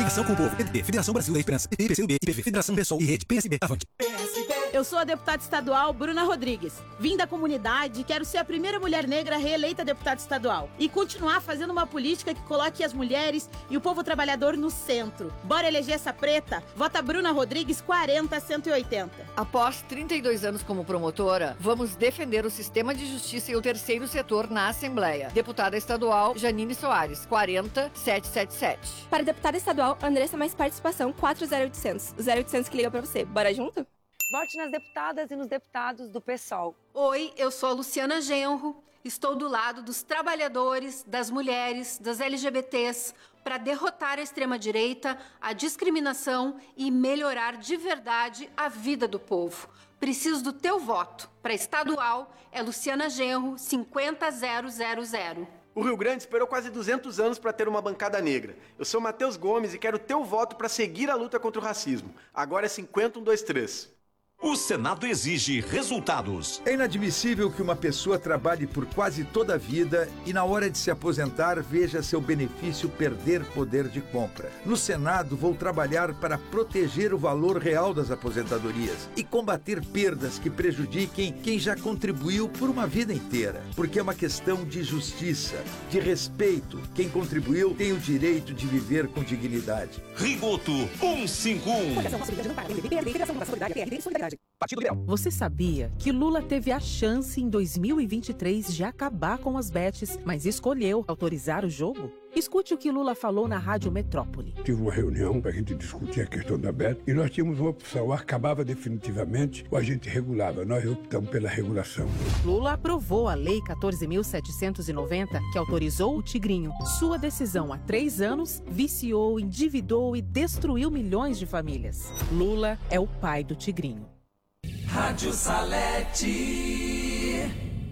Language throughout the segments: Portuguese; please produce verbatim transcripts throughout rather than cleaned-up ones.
Conexão com o povo. P D T, Federação Brasil da Esperança. P T, P C U B, I P V, Federação Pessoal e Rede P S B. Avante. Eu sou a deputada estadual Bruna Rodrigues. Vim da comunidade e quero ser a primeira mulher negra reeleita deputada estadual. E continuar fazendo uma política que coloque as mulheres e o povo trabalhador no centro. Bora eleger essa preta? Vota Bruna Rodrigues quarenta a cento e oitenta. Após trinta e dois anos como promotora, vamos defender o sistema de justiça e o terceiro setor na Assembleia. Deputada estadual Janine Soares, quarenta, setecentos e setenta e sete. Para deputada estadual, Andressa Mais Participação, quatro zero oitocentos. O zero oitocentos que liga pra você. Bora junto? Vote nas deputadas e nos deputados do PSOL. Oi, eu sou a Luciana Genro. Estou do lado dos trabalhadores, das mulheres, das L G B Ts, para derrotar a extrema-direita, a discriminação e melhorar de verdade a vida do povo. Preciso do teu voto. Para estadual, é Luciana Genro, cinquenta zero zero zero. O Rio Grande esperou quase duzentos anos para ter uma bancada negra. Eu sou Matheus Gomes e quero teu voto para seguir a luta contra o racismo. Agora é cinquenta, um, dois, três. O Senado exige resultados. É inadmissível que uma pessoa trabalhe por quase toda a vida e na hora de se aposentar veja seu benefício perder poder de compra. No Senado vou trabalhar para proteger o valor real das aposentadorias e combater perdas que prejudiquem quem já contribuiu por uma vida inteira. Porque é uma questão de justiça, de respeito. Quem contribuiu tem o direito de viver com dignidade. Rigoto cento e cinquenta e um. Partido Liberal. Você sabia que Lula teve a chance em dois mil e vinte e três de acabar com as bets, mas escolheu autorizar o jogo? Escute o que Lula falou na Rádio Metrópole. Tive uma reunião para a gente discutir a questão da bet e nós tínhamos uma opção, ou acabava definitivamente ou a gente regulava. Nós optamos pela regulação. Lula aprovou a Lei quatorze mil setecentos e noventa, que autorizou o Tigrinho. Sua decisão há três anos viciou, endividou e destruiu milhões de famílias. Lula é o pai do Tigrinho. Rádio Salete.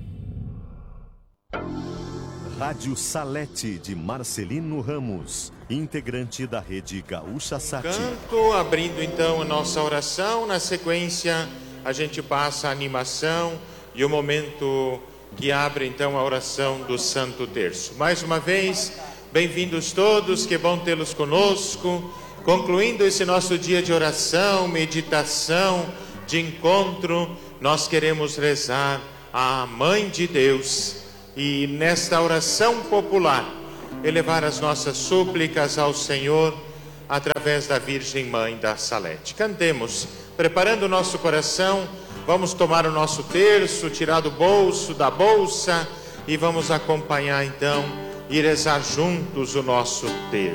Rádio Salete, de Marcelino Ramos, integrante da rede Gaúcha Sati. Canto, abrindo então a nossa oração, na sequência a gente passa a animação e o momento que abre então a oração do Santo Terço. Mais uma vez, bem-vindos todos, que bom tê-los conosco, concluindo esse nosso dia de oração, meditação, de encontro, nós queremos rezar à Mãe de Deus e nesta oração popular elevar as nossas súplicas ao Senhor através da Virgem Mãe da Salete. Cantemos, preparando o nosso coração, vamos tomar o nosso terço, tirar do bolso, da bolsa e vamos acompanhar então e rezar juntos o nosso terço.